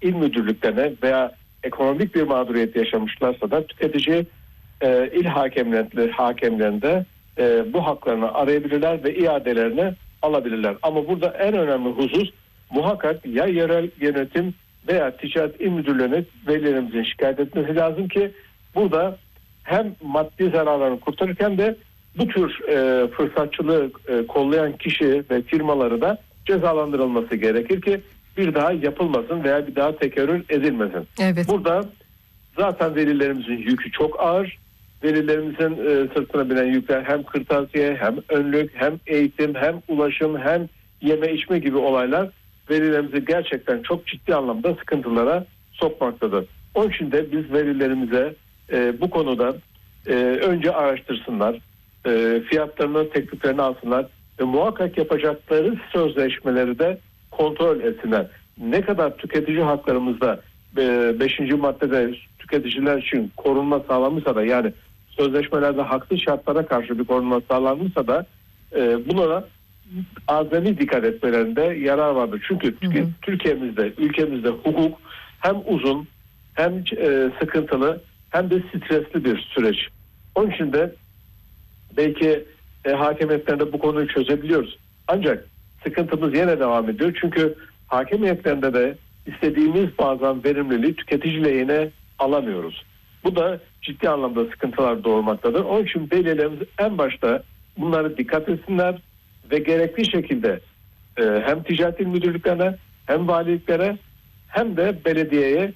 il müdürlüklerine veya ekonomik bir mağduriyet yaşamışlarsa da tüketici il hakemlerinde bu haklarını arayabilirler ve iadelerini alabilirler. Ama burada en önemli husus muhakkak ya yerel yönetim veya ticaret il müdürlüğüne velilerimizin şikayet etmesi lazım ki burada hem maddi zararlarını kurtarırken de bu tür fırsatçılığı kollayan kişi ve firmaları da cezalandırılması gerekir ki bir daha yapılmasın veya bir daha tekerrür edilmesin. Evet. Burada zaten velilerimizin yükü çok ağır. Velilerimizin sırtına binen yükler hem kırtasiye hem önlük hem eğitim hem ulaşım hem yeme içme gibi olaylar velilerimizi gerçekten çok ciddi anlamda sıkıntılara sokmaktadır. Onun için de biz velilerimize bu konuda önce araştırsınlar, fiyatlarını, tekliflerini alsınlar ve muhakkak yapacakları sözleşmeleri de kontrol etsinler. Ne kadar tüketici haklarımızda 5. maddede tüketiciler için korunma sağlanmışsa da, yani sözleşmelerde haksız şartlara karşı bir korunma sağlanmışsa da buna azami dikkat etmelerinde yarar vardır. Çünkü Türkiye'mizde, ülkemizde hukuk hem uzun hem sıkıntılı hem de stresli bir süreç. Onun için de belki hakimiyetlerinde bu konuyu çözebiliyoruz. Ancak sıkıntımız yine devam ediyor. Çünkü hakimiyetlerinde de istediğimiz bazen verimliliği tüketici lehine alamıyoruz. Bu da ciddi anlamda sıkıntılar doğurmaktadır. Onun için belediyelerimiz en başta bunları dikkat etsinler ve gerekli şekilde hem ticaret il müdürlüklerine hem valiliklere hem de belediyeye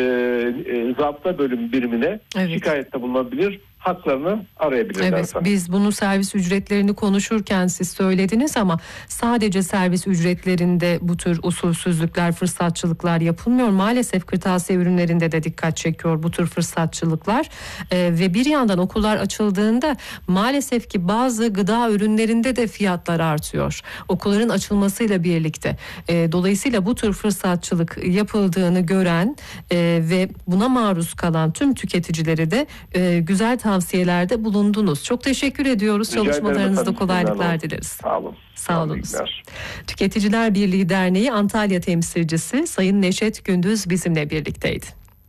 zabıta bölüm birimine şikayette bulunabilir, haklarını arayabilirler. Evet, biz bunu servis ücretlerini konuşurken siz söylediniz ama sadece servis ücretlerinde bu tür usulsüzlükler, fırsatçılıklar yapılmıyor. Maalesef kırtasiye ürünlerinde de dikkat çekiyor bu tür fırsatçılıklar. Ve bir yandan okullar açıldığında maalesef ki bazı gıda ürünlerinde de fiyatlar artıyor. Okulların açılmasıyla birlikte. Dolayısıyla bu tür fırsatçılık yapıldığını gören ve buna maruz kalan tüm tüketicileri de güzel tavsiyelerde bulundunuz. Çok teşekkür ediyoruz. Çalışmalarınızda kolaylıklar dileriz. Sağ olun. Sağ olun. Tüketiciler Birliği Derneği Antalya temsilcisi Sayın Neşet Gündüz bizimle birlikteydi.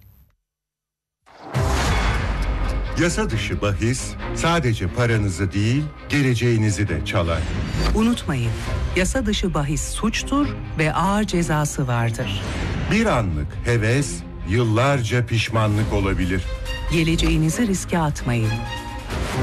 Yasa dışı bahis sadece paranızı değil, geleceğinizi de çalar. Unutmayın, yasa dışı bahis suçtur ve ağır cezası vardır. Bir anlık heves, yıllarca pişmanlık olabilir. Geleceğinizi riske atmayın.